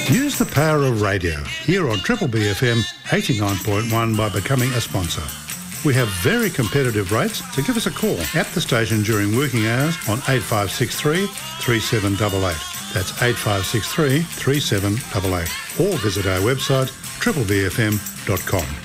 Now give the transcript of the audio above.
Use the power of radio here on Triple BFM 89.1 by becoming a sponsor. We have very competitive rates, so give us a call at the station during working hours on 8563 3788. That's 8563 3788. Or visit our website triplebfm.com.